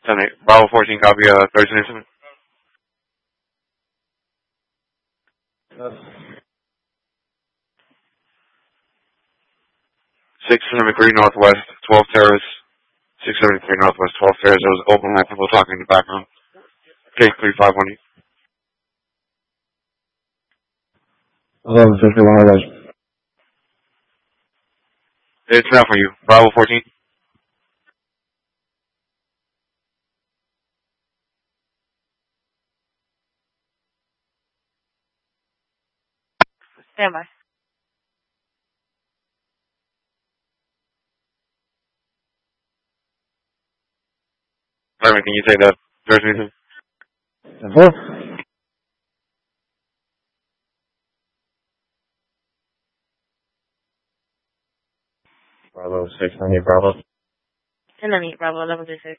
10-8. Bravo 14, copy, Thursday incident. 673 Northwest, 12 Terrace. 673 Northwest, 12 Terrace. There was open line, people talking in the background. Case 3518. 1151, guys. It's now for you. Bravo 14. Stand by. Can you say that Thursday incident? 10-4. Bravo 698, Bravo. 10-8, Bravo 1136.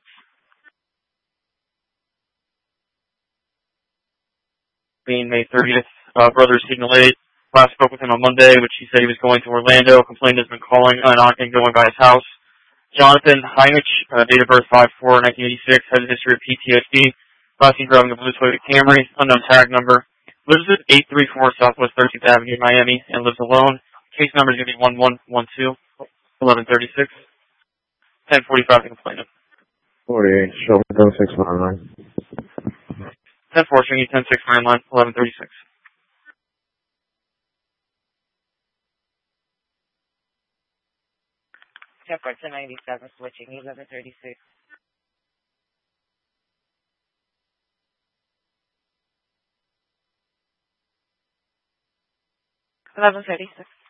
Being May 30th, brother Signal 8. Last spoke with him on Monday, which he said he was going to Orlando. Complainant has been calling and going by his house. Jonathan Heinrich, date of birth 5/4/1986, has a history of PTSD. Last seen driving a blue Toyota Camry, unknown tag number. Lives at 834 Southwest 13th Avenue, Miami, and lives alone. Case number is going to be 1112 1136. 1045 to complainant. 48, show me 10699. 10-4, showing you 10-6 1136. Shepard 1097, switching 1136. 1136.